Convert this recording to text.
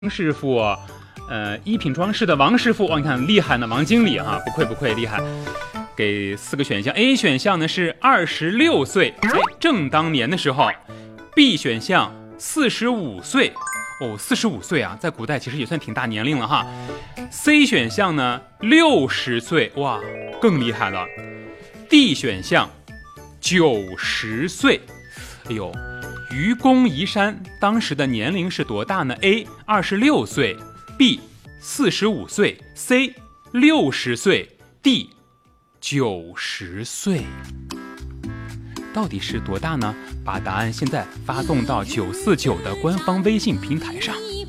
师傅，一品装饰的王师傅，你看厉害呢，王经理哈，不愧厉害。给4个选项 ，A 选项呢是26岁，正当年的时候 ；B 选项45岁，哦，45岁啊，在古代其实也算挺大年龄了哈。C 选项呢60岁，哇，更厉害了。D 选项90岁，哎呦。愚公移山当时的年龄是多大呢 ？A 26岁 ，B 45岁 ，C 60岁 ，D 90岁。到底是多大呢？把答案现在发送到949的官方微信平台上。